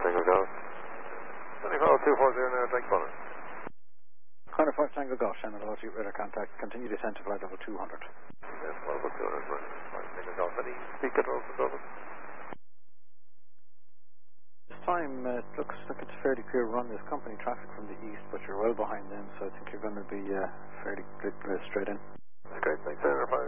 Tango Golf. 240 now, take Bonner. Corner 5 Tango Golf, Shannon, hello to you, radar contact. Continue descent to flight level 200. Yes, level 200, right. 5 Tango Golf. Any speed control for Dublin? This time, it looks like it's fairly clear run. There's company traffic from the east, but you're well behind them, so I think you're going to be fairly good straight in. That's great, thanks, Tango 5.